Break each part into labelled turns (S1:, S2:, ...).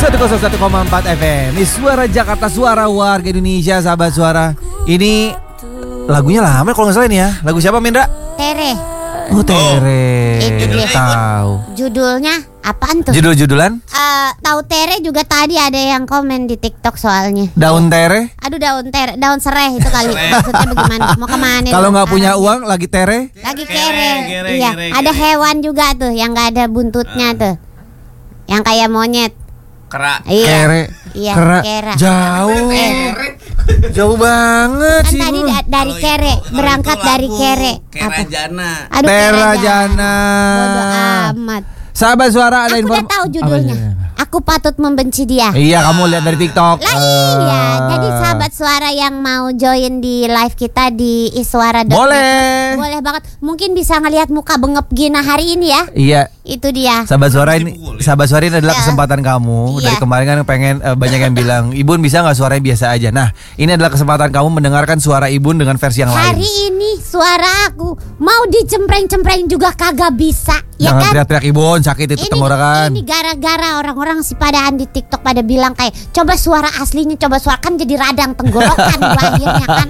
S1: 101,4 FM. Ini suara Jakarta, suara warga Indonesia, sahabat suara. Ini lagunya lama kalau nggak salah ini ya. Lagu siapa, Mendra?
S2: Tere.
S1: Oh, Tere.
S2: Itu dia.
S1: Tahu.
S2: Judulnya apaan tuh?
S1: Judul-judulan?
S2: Tahu Tere juga tadi ada yang komen di TikTok soalnya.
S1: Daun tere?
S2: Aduh, daun tere, daun sereh itu kali. Maksudnya bagaimana? Mau kemana?
S1: Kalau nggak punya uang lagi tere?
S2: Lagi kere. Iya, ada hewan juga tuh yang nggak ada buntutnya tuh. Yang kayak monyet.
S3: Kera.
S2: Iya.
S1: Kere.
S2: Iya, kera.
S1: Jauh. Jauh banget
S2: Kan
S1: sih.
S2: tadi dari kere, berangkat dari kere.
S3: Kera Jana.
S2: Aduh,
S1: Tera
S2: kere
S1: Jana.
S2: Bodoh amat.
S1: Sahabat suara ada
S2: Aku udah
S1: informasi.
S2: tahu judulnya. Aku patut membenci dia.
S1: Iya, kamu lihat dari TikTok.
S2: Lah iya, jadi sahabat suara yang mau join di live kita di iswara.net.
S1: Boleh.
S2: Boleh banget. Mungkin bisa ngelihat muka bengep Gina hari ini ya.
S1: Iya.
S2: Itu dia.
S1: Sahabat suara ini adalah
S2: Ya.
S1: kesempatan kamu.
S2: Iya.
S1: Dari kemarin kan pengen banyak yang bilang, Ibun bisa nggak suaranya biasa aja. Nah, ini adalah kesempatan kamu mendengarkan suara Ibun dengan versi yang lain.
S2: Hari ini suara aku mau dicempreng-cempreng juga kagak bisa. Ya
S1: Jangan
S2: kan?
S1: teriak-teriak Ibun, sakit itu tenggorokan.
S2: Ini gara-gara orang-orang si padaan di TikTok pada bilang kayak coba suara aslinya, coba suara kan jadi radang tenggorokan gua akhirnya kan.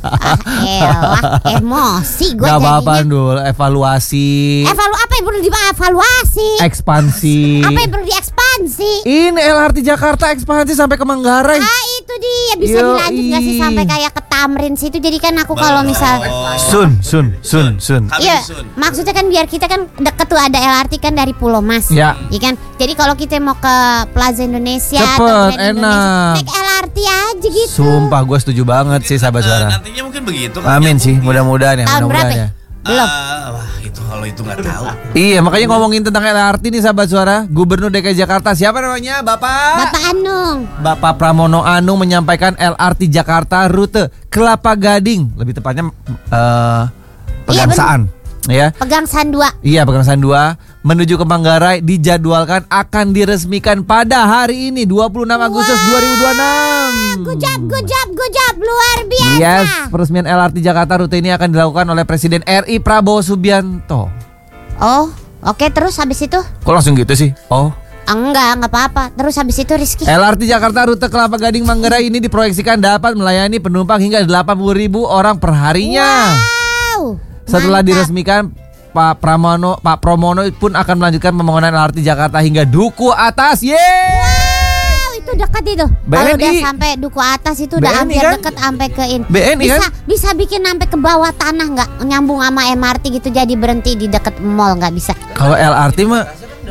S2: Elah, emosi gua
S1: Gak
S2: jadinya.
S1: apa-apa Dul, evaluasi,
S2: Apa yang perlu dievaluasi?
S1: ekspansi.
S2: Apa yang perlu diekspansi?
S1: Ini LRT Jakarta ekspansi sampai ke Manggarai.
S2: Itu dia bisa
S1: Yoi.
S2: dilanjut gak sih sampai kayak ke Tamrin situ. Jadi kan aku kalau misal
S1: Sun.
S2: iya, maksudnya kan biar kita kan deket tuh ada LRT kan dari Pulau Mas.
S1: Ya.
S2: Iya kan? Jadi kalau kita mau ke Plaza Indonesia
S1: Cepet,
S2: atau Grand Indonesia,
S1: enak.
S2: naik LRT aja gitu.
S1: Sumpah gue setuju banget sih sahabat suara.
S3: Nantinya mungkin begitu kan.
S1: Amin sih, mudah-mudahan ya,
S2: Tahun berapa
S1: mudah-mudahan
S2: ya?
S1: ya.
S2: Belum.
S3: Wah, itu kalau itu nggak tahu.
S1: Iya, makanya ngomongin tentang LRT nih sahabat suara. Gubernur DKI Jakarta siapa namanya?
S2: Bapak Anung.
S1: Bapak Pramono Anung menyampaikan LRT Jakarta rute Kelapa Gading, lebih tepatnya Pegangsaan, ya.
S2: Pegangsaan 2.
S1: Iya, Pegangsaan 2 menuju ke Manggarai dijadwalkan akan diresmikan pada hari ini 26 Agustus 2026.
S2: Gujab, luar biasa.
S1: Yes, peresmian LRT Jakarta rute ini akan dilakukan oleh Presiden RI Prabowo Subianto.
S2: Oh, oke, terus habis itu?
S1: Kok langsung gitu sih? Oh.
S2: Enggak apa-apa. Terus habis itu Rizky.
S1: LRT Jakarta rute Kelapa Gading Manggarai ini diproyeksikan dapat melayani penumpang hingga 80.000 orang per harinya.
S2: Wow.
S1: Setelah
S2: Mantap.
S1: diresmikan, Pak Pramono pun akan melanjutkan pembangunan LRT Jakarta hingga Duku Atas. Yeay!
S2: Wow, itu dekat itu. Kalau
S1: BNI.
S2: udah sampai Duku Atas itu udah
S1: BNI
S2: hampir
S1: kan?
S2: deket sampai ke ini.
S1: BNI
S2: bisa,
S1: kan?
S2: bisa bikin sampai ke bawah tanah nggak nyambung sama MRT gitu jadi berhenti di deket mall nggak bisa.
S1: Kalau LRT mah,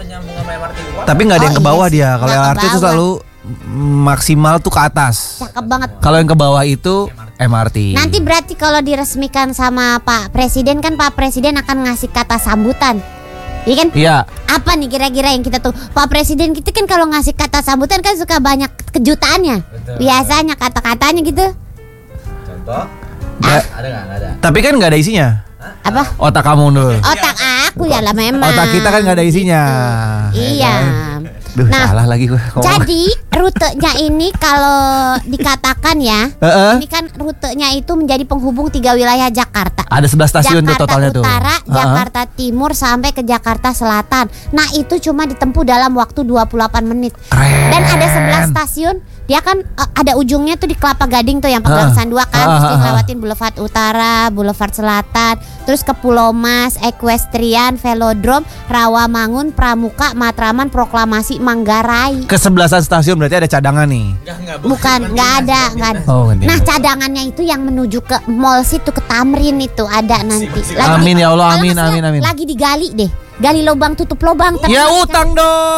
S1: tapi nggak ada yang ke bawah
S2: iya sih.
S1: dia. Kalau
S2: Nggak ke
S1: LRT itu
S2: bawah.
S1: selalu maksimal tuh ke atas.
S2: Cakep banget.
S1: Kalau yang ke bawah itu MRT.
S2: Nanti berarti kalau diresmikan sama Pak Presiden kan Pak Presiden akan ngasih kata sambutan. Iya kan?
S1: Iya.
S2: Apa nih kira-kira yang kita tuh Pak Presiden kita kan kalau ngasih kata sambutan kan suka banyak kejutannya. Biasanya kata-katanya gitu.
S3: Ada nggak ada?
S1: Tapi kan nggak ada isinya.
S2: Apa?
S1: Otak kamu dulu.
S2: Otak aku ya lah memang.
S1: Otak kita kan nggak ada isinya.
S2: Iya.
S1: Duh,
S2: Nah,
S1: salah lagi gue.
S2: jadi rutenya ini kalau dikatakan ya,
S1: Heeh.
S2: ini kan rutenya itu menjadi penghubung 3 wilayah Jakarta.
S1: Ada 11 stasiun tuh
S2: Jakarta
S1: totalnya tuh.
S2: Utara,
S1: Heeh.
S2: Jakarta Timur sampai ke Jakarta Selatan. Nah, itu cuma ditempuh dalam waktu 28 menit.
S1: Keren.
S2: Dan ada 11 stasiun. Dia kan ada ujungnya tuh di Kelapa Gading tuh yang Pegangsaan 2 kan. Terus dia ngelewatin Boulevard Utara, Boulevard Selatan, terus ke Pulau Mas, Equestrian, Velodrome, Rawamangun, Pramuka, Matraman, Proklamasi, Manggarai.
S1: Kesebelasan stasiun berarti ada cadangan nih.
S2: Bukan, nggak ada.
S1: Oh, ganti.
S2: Nah, cadangannya itu yang menuju ke mall situ, ke Tamrin itu ada nanti.
S1: Amin ya Allah,
S2: kalau
S1: amin,
S2: nggak salah,
S1: amin.
S2: Lagi digali deh. Gali lubang tutup lubang.
S1: Ya utang dong.